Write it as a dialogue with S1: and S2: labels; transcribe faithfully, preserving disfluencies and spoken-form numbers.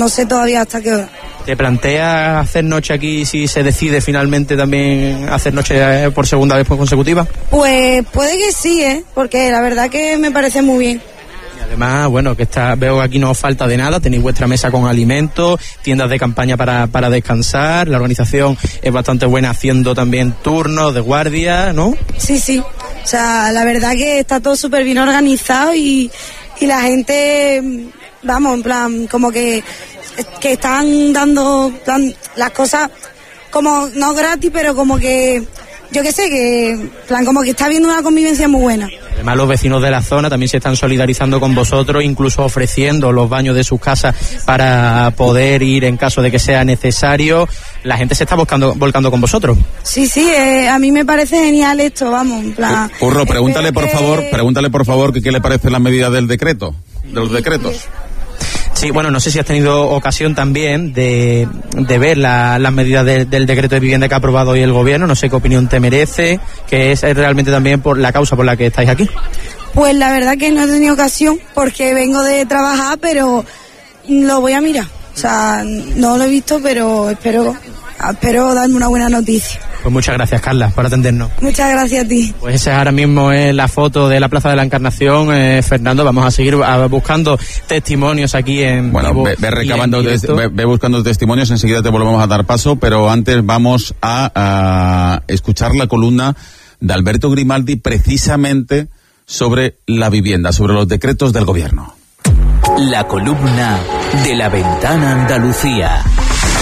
S1: no sé todavía hasta qué hora.
S2: ¿Te planteas hacer noche aquí si se decide finalmente también hacer noche por segunda vez consecutiva?
S1: Pues puede que sí, ¿eh? Porque la verdad que me parece muy bien.
S2: Y además, bueno, que está, veo que aquí no os falta de nada, tenéis vuestra mesa con alimentos, tiendas de campaña para, para descansar, la organización es bastante buena haciendo también turnos de guardia, ¿no?
S1: Sí, sí, o sea, la verdad que está todo súper bien organizado y, y la gente, vamos, en plan, como que... que están dando plan, las cosas como no gratis, pero como que yo qué sé, que plan como que está habiendo una convivencia muy buena.
S2: Además los vecinos de la zona también se están solidarizando con vosotros, incluso ofreciendo los baños de sus casas para poder ir en caso de que sea necesario. La gente se está buscando, volcando con vosotros.
S1: Sí, sí, eh, a mí me parece genial esto, vamos, en plan...
S3: Curro, pregúntale por
S1: que...
S3: favor, pregúntale por favor que qué le parece la medida del decreto, de los decretos.
S2: Sí, bueno, no sé si has tenido ocasión también de, de ver la, las medidas de, del decreto de vivienda que ha aprobado hoy el gobierno. No sé qué opinión te merece, que es realmente también por la causa por la que estáis aquí.
S1: Pues la verdad que no he tenido ocasión porque vengo de trabajar, pero lo voy a mirar. O sea, no lo he visto, pero espero, espero darme una buena noticia.
S2: Pues muchas gracias, Carla, por atendernos.
S1: Muchas gracias a ti.
S2: Pues esa ahora mismo es la foto de la Plaza de la Encarnación. Eh, Fernando, vamos a seguir a, buscando testimonios aquí en
S3: Bueno,
S2: vivo
S3: ve, ve recabando,
S2: en
S3: des, ve, ve buscando testimonios, enseguida te volvemos a dar paso, pero antes vamos a, a escuchar la columna de Alberto Grimaldi precisamente sobre la vivienda, sobre los decretos del gobierno.
S4: La columna de La Ventana Andalucía.